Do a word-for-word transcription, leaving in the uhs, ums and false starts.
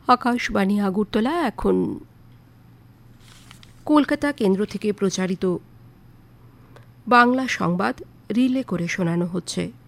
আকাশবাণী আগরতলা এখন কলকাতা কেন্দ্র থেকে প্রচারিত বাংলা সংবাদ রিলে করে শোনানো হচ্ছে।